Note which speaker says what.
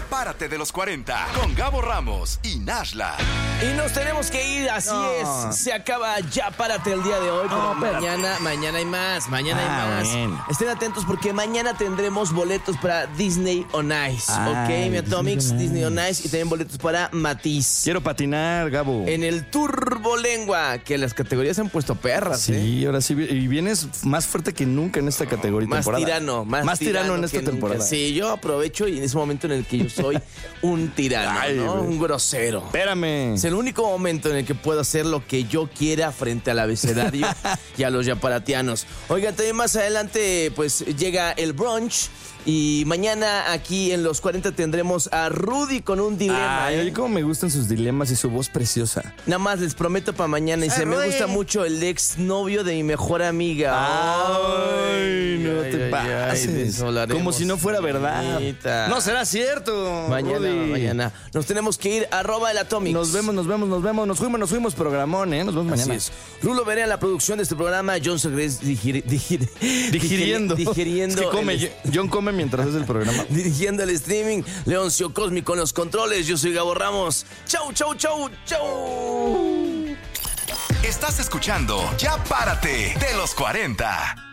Speaker 1: Ya párate de los 40 con Gabo Ramos y Nashla.
Speaker 2: Y nos tenemos que ir, así es. Se acaba Ya Párate el día de hoy, pero mañana hay más,
Speaker 3: Bien.
Speaker 2: Estén atentos porque mañana tendremos boletos para Disney on Ice, ¿ok? Mi Atomics, Disney on Ice, y también boletos para Matiz.
Speaker 3: Quiero patinar, Gabo.
Speaker 2: En el Turbolengua, que las categorías se han puesto perras,
Speaker 3: Sí, ahora sí. Y vienes más fuerte que nunca en esta categoría.
Speaker 2: Más tirano
Speaker 3: en esta
Speaker 2: que nunca.
Speaker 3: temporada.
Speaker 2: Sí, yo aprovecho y en ese momento en el que yo soy un tirano,
Speaker 3: Ay,
Speaker 2: ¿no?
Speaker 3: güey.
Speaker 2: Un grosero.
Speaker 3: Espérame.
Speaker 2: Es el único momento en el que puedo hacer lo que yo quiera frente al abecedario y a los yaparatianos. Oigan, también más adelante pues llega el brunch. Y mañana aquí en Los 40 tendremos a Rudy con un dilema.
Speaker 3: Ay, cómo me gustan sus dilemas y su voz preciosa.
Speaker 2: Nada más les prometo para mañana. Dice, me gusta mucho el ex novio de mi mejor amiga.
Speaker 3: Ay, no te pases. Como si no fuera verdad.
Speaker 2: Bonita.
Speaker 3: No será cierto.
Speaker 2: Mañana. Nos tenemos que ir, @el Atomics.
Speaker 3: Nos vemos. Nos fuimos, programón, ¿eh? Nos vemos mañana.
Speaker 2: Así es. Rulo Verea en la producción de este programa. John Segres
Speaker 3: Digiriendo. Es que come, John come mientras hace el programa.
Speaker 2: Dirigiendo el streaming, Leoncio Cosmi con los controles. Yo soy Gabo Ramos. Chau.
Speaker 1: Estás escuchando Ya Párate de los 40.